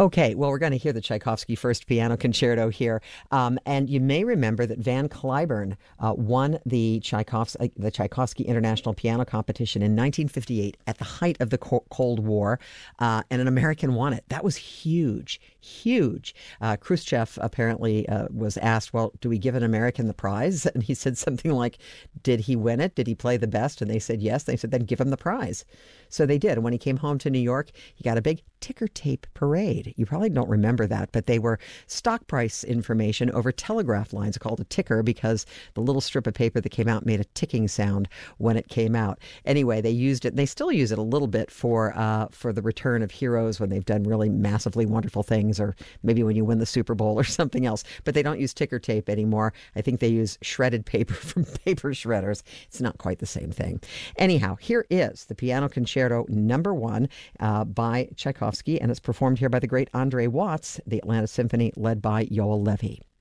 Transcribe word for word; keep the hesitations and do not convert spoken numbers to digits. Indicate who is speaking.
Speaker 1: Okay, well, we're going to hear the Tchaikovsky First Piano Concerto here. Um, and you may remember that Van Cliburn uh, won the Tchaikovsky, uh, the Tchaikovsky International Piano Competition in nineteen fifty-eight at the height of the Co- Cold War, uh, and an American won it. That was huge, huge. Uh, Khrushchev apparently uh, was asked, well, do we give an American the prize? And he said something like, did he win it? Did he play the best? And they said yes. They said, then give him the prize. So they did. And when he came home to New York, he got a big ticker tape parade. You probably don't remember that, but they were stock price information over telegraph lines called a ticker because the little strip of paper that came out made a ticking sound when it came out. Anyway, they used it, and they still use it a little bit for uh, for the return of heroes when they've done really massively wonderful things, or maybe when you win the Super Bowl or something else. But they don't use ticker tape anymore. I think they use shredded paper from paper shredders. It's not quite the same thing. Anyhow, here is the Piano Concerto number one uh, by Tchaikovsky, and it's performed here by the great Andre Watts, the Atlanta Symphony, led by Yoel Levy.